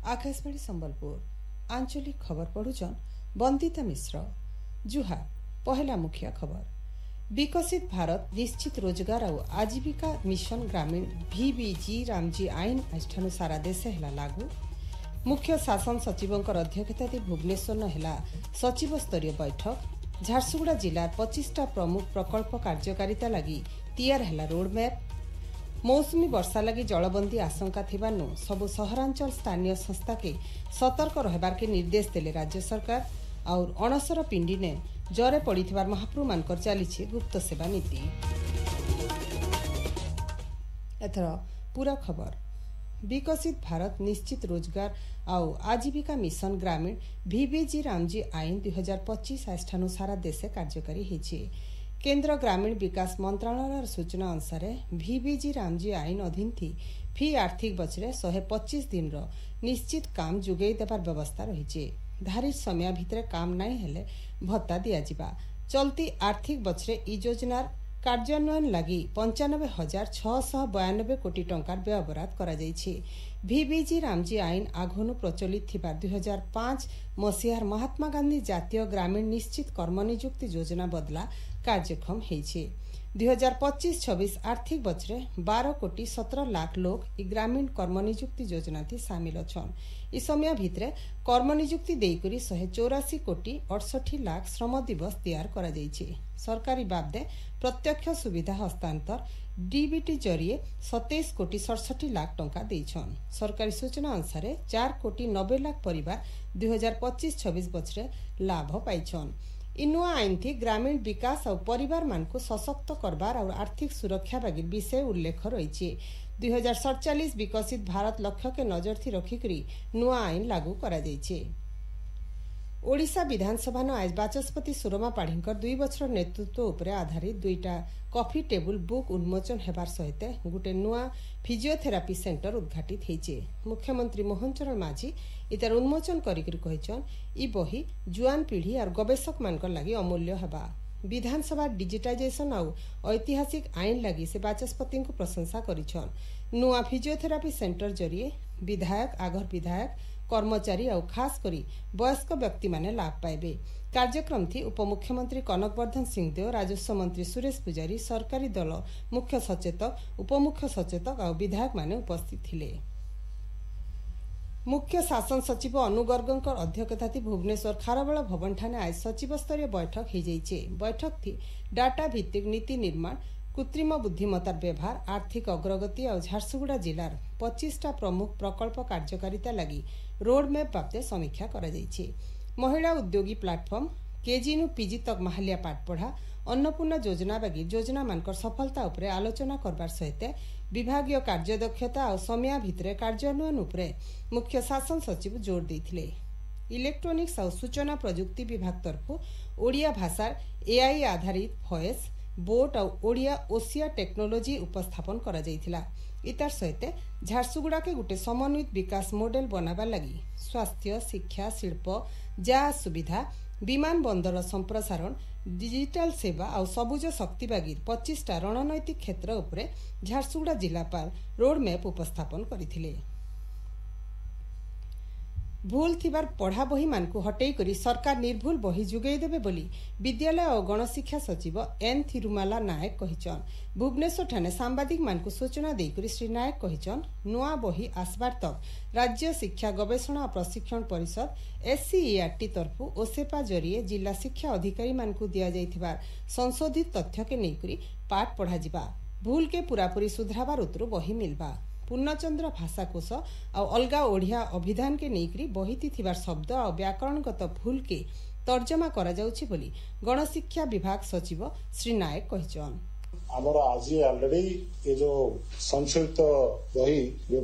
आकाशवाणी संबलपुर आंचलिक खबर पढ़ुचन बंदिता मिश्र। जुहार पहला मुख्य खबर। विकसित भारत निश्चित रोजगार और आजीविका मिशन ग्रामीण VBG रामजी आईन आजठानु सारा देश है लागू। मुख्य शासन सचिवों अध्यक्षता भुवनेश्वर है सचिव स्तरीय बैठक। झारसुगुड़ा जिलार 25टा प्रमुख प्रकल्प कार्यकारिता लगी तैयार है रोडमैप। मौसुमी वर्षा लगी जलबंदी आशंका थिबानु सबु सहरांचल स्थानीय संस्था के सतर्क रहबार के निर्देश देले राज्य सरकार। और अणसर पिंडी ने जरे पड़िथिबार महाप्रभु मानकर चली गुप्त सेवा नीति। एथर पूरा खबर। विकसित भारत निश्चित रोजगार और आजीविका मिशन ग्रामीण VBG रामजी आईन 2025 आजठानु सारा देश कार्यकारी होइछि। केन्द्र ग्रामीण विकास मंत्रालय सूचना अनुसार VBG रामजी आईन अधीन थी फी आर्थिक बचरे 125 दिन रो निश्चित काम जुगेई देवार व्यवस्था रही। धारित समय भितर काम नहीं हेले भत्ता दिया। चलती आर्थिक बचरे ई योजनार कार्यान्वयन लगी 95,692 कोटी टंकार व्यय बराद करा जाइछि। VBG रामजी आईन आघनु प्रचलित थिबार 2005 मसीहार महात्मा गांधी जातीय ग्रामीण निश्चित कर्मनियुक्ति योजना बदला कार्यक्रम होइछि। 2025-26 आर्थिक बचरे 12 कोटी 17 लाख लोग इ ग्रामीण कर्मनियुक्ति योजना थी सामिल अछन। इस समय भितरे कर्मनियुक्ति देइकरी 184 कोटी 68 लाख श्रम दिवस तैयार करा जाइछि। सरकारी बाबदे प्रत्यक्ष सुविधा हस्तांतर DBT जरिए 27 कोटी 67 लाख टंका देइछन। सरकारी सूचना अनुसार 4 कोटी 90 लाख परिवार 2025-26 बचरे लाभ पाइछन। इ नुआ आईन थी ग्रामीण विकास और परिवार मान को सशक्त करबार और आर्थिक सुरक्षा बागी विषय उल्लेख रही। 2047 विकसित भारत लक्ष्य के नजर थी रखिकरी नुआ आईन लागू करा जाइछे। ओडिशा विधानसभा आज बाचस्पति सुरमा पाढ़ीकर 2 वर्षर नेतृत्व उपरे आधारित 2टा कॉफी टेबुल बुक उन्मोचन हेबार सहित गोटे नुआ फिजियोथेरापी सेंटर उद्घाटित होइछे। मुख्यमंत्री मोहन चरण माझी इतार उन्मोचन करिकरी कहिछन इ बही जुआन पीढ़ी और गवेषक मानकर लागि अमूल्य हेबा। विधानसभा डिजिटाइजेशन और ऐतिहासिक आईन लगी से बाचस्पति को प्रशंसा करिछन। नुआ फिजियोथेरापी सेंटर जरिए विधायक आगर विधायक कर्मचारी और खास करी वयस्क व्यक्ति माने लाभ पाइबे। कार्यक्रम थी उपमुख्यमंत्री कनकवर्धन सिंहदेव, राजस्व मंत्री सुरेश पुजारी, सरकारी दल मुख्य सचेतक, उपमुख्य सचेतक और विधायक माने उपस्थित थिले। मुख्य शासन सचिव अनु गर्गंकर अध्यक्षता भुवनेश्वर खारबेल भवन ठाने आज सचिव स्तरीय बैठक हो जाइए। बैठक थी डाटा भित्तिक नीति निर्माण, कृत्रिम बुद्धिमत्तार व्यवहार, आर्थिक अग्रगति और झारसुगुड़ा जिलार 25टा प्रमुख प्रकल्प कार्यकारिता लगी रोडमैप बाबदे समीक्षा करा जाइछे। महिला उद्योगी प्लाटफर्म, KG नु PG तक महालिया पाठपढ़ा, अन्नपूर्णा योजना बागी योजना मानकर सफलता उपरे आलोचना करबार सहित विभागीय कार्यदक्षता और समय भितरे कार्यान्वयन उपरे मुख्य शासन सचिव जोर देथिले। इलेक्ट्रोनिक्स और सूचना प्रजुक्ति विभाग तरफ ओडिया भाषार AI आधारित भॉइस बोट और ओडिया ओसिया टेक्नोलोजी उपस्थापन करा जाइथिला। इतार सहित झारसुगुड़ा के गोटे समन्वित विकास मॉडल बनाबा लगी स्वास्थ्य, शिक्षा, शिल्प, जहाज सुविधा, विमान बंदर संप्रसारण, डिजिटल सेवा और सबुज शक्ति बागी 25टा रणनैतिक क्षेत्र उपरे झारसुगुड़ा जिलापाल रोडमैप उपस्थापन करथिले। भूल थिबार पढ़ा बही मान को हटेई करी सरकार निर्भूल बही जुगेई देबे बोली विद्यालय और गणशिक्षा सचिव N थिरुमाला नायक कहिचन। भुवनेश्वर ठाने सांबादिक मान को सूचना देकरी श्री नायक कहिचन नुआ बही आसबार तक राज्य शिक्षा गवेषणा और प्रशिक्षण परिषद SCERT तरफ ओसेपा जरिए जिला शिक्षा अधिकारी मान को दिया जाइथिबार संशोधित तथ्य के नेकरी पाठ पढ़ा जिबा। भूल के पूरापूरी सुधराबार उतरु बही मिलबा। पूर्णचंद्र भाषाकोश और अलगा ओडिया अभिधान के नेकरी बहिती थिबार शब्द और व्याकरणगत भूल के तर्जमा करा जाउछि बोली गणशिक्षा विभाग सचिव श्री नायक कहिचन। हमर आज ऑलरेडी ये जो संशोधित बही